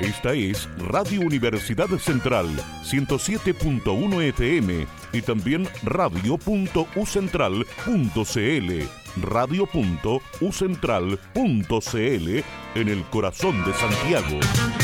Esta es Radio Universidad Central, 107.1 FM y también radio.ucentral.cl, radio.ucentral.cl en el corazón de Santiago.